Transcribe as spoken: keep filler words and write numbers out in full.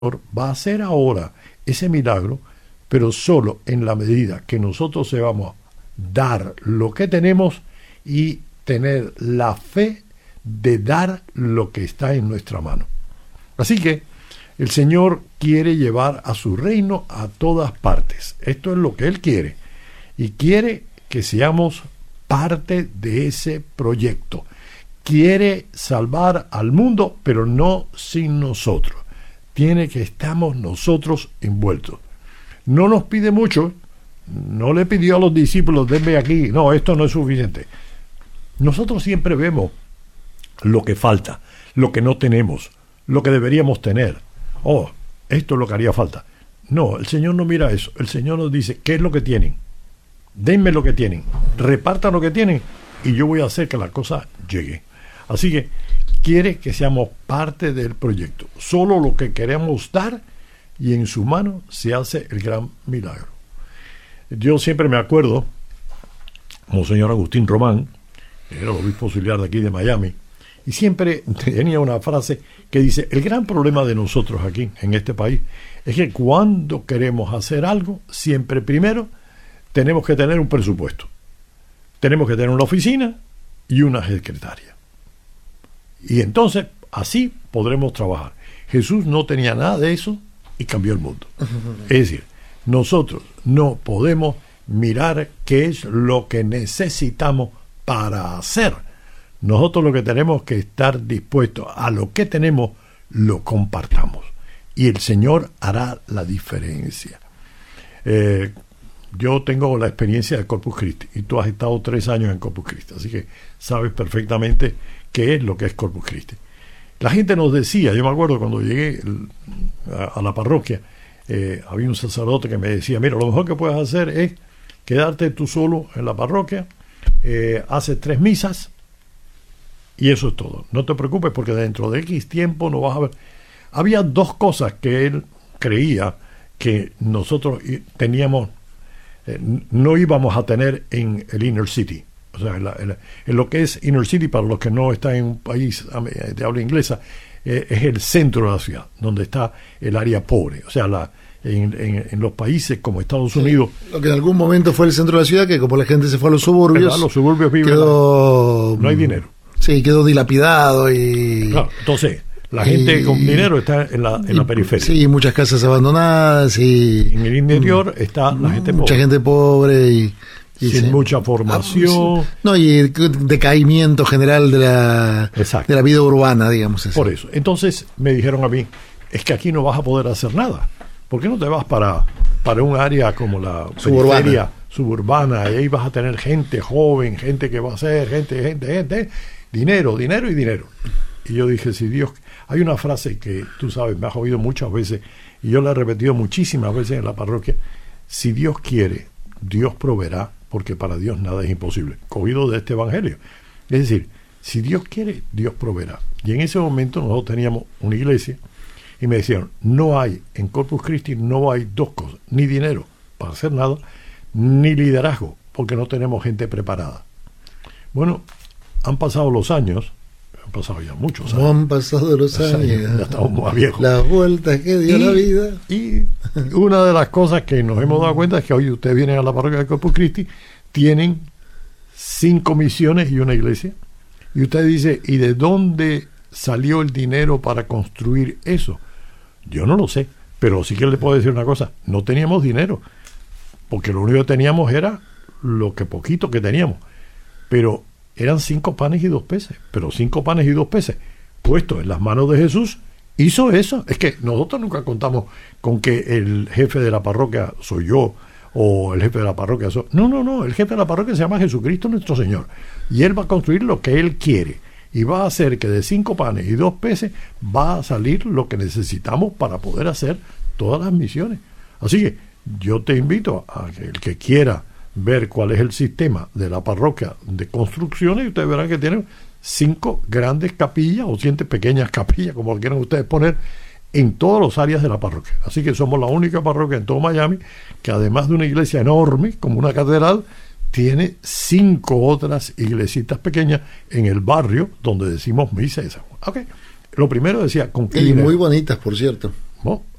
va a hacer ahora ese milagro, pero solo en la medida que nosotros sepamos dar lo que tenemos y tener la fe de dar lo que está en nuestra mano. Así que el Señor quiere llevar a su reino a todas partes. Esto es lo que Él quiere. Y quiere que seamos parte de ese proyecto. Quiere salvar al mundo, pero no sin nosotros. Tiene que estamos nosotros envueltos. No nos pide mucho. No le pidió a los discípulos, denme aquí. No, esto no es suficiente. Nosotros siempre vemos lo que falta, lo que no tenemos, lo que deberíamos tener. Oh, esto es lo que haría falta. No, el Señor no mira eso. El Señor nos dice, ¿qué es lo que tienen? Denme lo que tienen, repartan lo que tienen y yo voy a hacer que la cosa llegue. Así que quiere que seamos parte del proyecto. Solo lo que queremos dar y en su mano se hace el gran milagro. Yo siempre me acuerdo, Monseñor Agustín Román, era el obispo auxiliar de aquí de Miami, y siempre tenía una frase que dice, el gran problema de nosotros aquí, en este país, es que cuando queremos hacer algo, siempre primero tenemos que tener un presupuesto. Tenemos que tener una oficina y una secretaria. Y entonces, así podremos trabajar. Jesús no tenía nada de eso y cambió el mundo. Es decir, nosotros no podemos mirar qué es lo que necesitamos para hacer. Nosotros lo que tenemos que estar dispuestos a lo que tenemos, lo compartamos. Y el Señor hará la diferencia. Eh, yo tengo la experiencia de Corpus Christi y tú has estado tres años en Corpus Christi, así que sabes perfectamente qué es lo que es Corpus Christi. La gente nos decía, yo me acuerdo cuando llegué a, a la parroquia, eh, había un sacerdote que me decía, mira, lo mejor que puedes hacer es quedarte tú solo en la parroquia, eh, haces tres misas y eso es todo. No te preocupes porque dentro de X tiempo no vas a ver. Había dos cosas que él creía que nosotros teníamos, eh, no íbamos a tener en el Inner City. O sea, en, la, en, la, en lo que es Inner City, para los que no están en un país de habla inglesa, eh, es el centro de la ciudad, donde está el área pobre. O sea, la, en, en, en los países como Estados Unidos... Sí, lo que en algún momento fue el centro de la ciudad, que como la gente se fue a los suburbios... A los suburbios viven, quedó, no hay dinero. Sí, quedó dilapidado y... Claro, entonces... La gente y, con dinero está en la, en y, la periferia. Sí, muchas casas abandonadas y... En el interior mm, está la gente mucha pobre. gente pobre y... y sin sí. mucha formación. Ah, sí. No, y decaimiento general de la, de la vida urbana, digamos así. Por eso. Entonces me dijeron a mí, es que aquí no vas a poder hacer nada. ¿Por qué no te vas para, para un área como la suburbana. periferia suburbana? Y ahí vas a tener gente joven, gente que va a hacer, gente, gente, gente. Dinero, dinero y dinero. Y yo dije, si Dios... Hay una frase que tú sabes, me has oído muchas veces y yo la he repetido muchísimas veces en la parroquia. Si Dios quiere, Dios proveerá, porque para Dios nada es imposible. Cogido de este evangelio. Es decir, si Dios quiere, Dios proveerá. Y en ese momento nosotros teníamos una iglesia y me decían, no hay, en Corpus Christi no hay dos cosas, ni dinero para hacer nada, ni liderazgo, porque no tenemos gente preparada. Bueno, han pasado los años. Han pasado ya muchos años. Han pasado los años. Ya estamos más viejos. Las vueltas que dio y, la vida. Y una de las cosas que nos hemos dado cuenta es que hoy ustedes vienen a la parroquia de Corpus Christi, tienen cinco misiones y una iglesia. Y usted dice, ¿y de dónde salió el dinero para construir eso? Yo no lo sé, pero sí que le puedo decir una cosa, no teníamos dinero, porque lo único que teníamos era lo que poquito que teníamos. Pero eran cinco panes y dos peces, pero cinco panes y dos peces puestos en las manos de Jesús, hizo eso. Es que nosotros nunca contamos con que el jefe de la parroquia soy yo, o el jefe de la parroquia soy... No, no, no, el jefe de la parroquia se llama Jesucristo nuestro Señor, y Él va a construir lo que Él quiere, y va a hacer que de cinco panes y dos peces va a salir lo que necesitamos para poder hacer todas las misiones. Así que yo te invito a que el que quiera ver cuál es el sistema de la parroquia de construcciones, y ustedes verán que tienen cinco grandes capillas o siete pequeñas capillas, como quieran ustedes poner, en todas las áreas de la parroquia. Así que somos la única parroquia en todo Miami que, además de una iglesia enorme como una catedral, tiene cinco otras iglesitas pequeñas en el barrio donde decimos misa. Okay. Lo primero decía, ¿con qué y dinero? Muy bonitas, por cierto. ¿no?